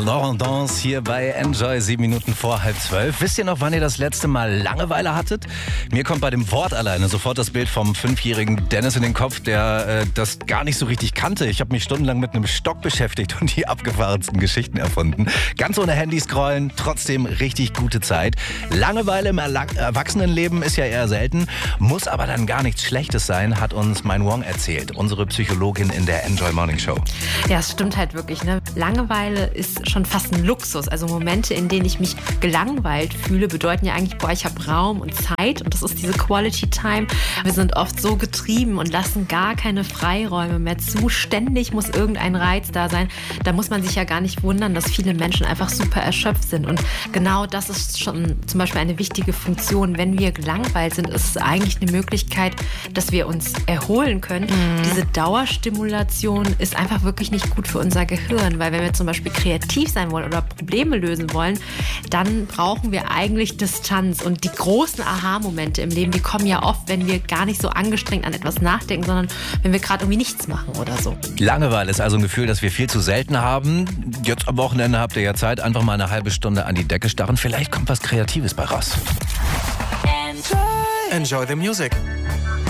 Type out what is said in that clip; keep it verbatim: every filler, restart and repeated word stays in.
Alors Danse hier bei Enjoy, sieben Minuten vor halb zwölf. Wisst ihr noch, wann ihr das letzte Mal Langeweile hattet? Mir kommt bei dem Wort alleine sofort das Bild vom fünfjährigen Dennis in den Kopf, der äh, das gar nicht so richtig kannte. Ich habe mich stundenlang mit einem Stock beschäftigt und die abgefahrensten Geschichten erfunden. Ganz ohne Handy scrollen, trotzdem richtig gute Zeit. Langeweile im Erla- Erwachsenenleben ist ja eher selten, muss aber dann gar nichts Schlechtes sein, hat uns Mein Wong erzählt, unsere Psychologin in der Enjoy Morning Show. Ja, es stimmt halt wirklich, ne? Langeweile ist schon fast ein Luxus. Also Momente, in denen ich mich gelangweilt fühle, bedeuten ja eigentlich, boah, ich habe Raum und Zeit und das ist diese Quality Time. Wir sind oft so getrieben und lassen gar keine Freiräume mehr zu. Ständig muss irgendein Reiz da sein. Da muss man sich ja gar nicht wundern, dass viele Menschen einfach super erschöpft sind. Und genau das ist schon zum Beispiel eine wichtige Funktion. Wenn wir gelangweilt sind, ist es eigentlich eine Möglichkeit, dass wir uns erholen können. Mhm. Diese Dauerstimulation ist einfach wirklich nicht gut für unser Gehirn, weil wenn wir zum Beispiel kreativ sein wollen oder Probleme lösen wollen, dann brauchen wir eigentlich Distanz. Und die großen Aha-Momente im Leben, die kommen ja oft, wenn wir gar nicht so angestrengt an etwas nachdenken, sondern wenn wir gerade irgendwie nichts machen oder so. Langeweile ist also ein Gefühl, das wir viel zu selten haben. Jetzt am Wochenende habt ihr ja Zeit, einfach mal eine halbe Stunde an die Decke starren. Vielleicht kommt was Kreatives bei raus. Enjoy the music.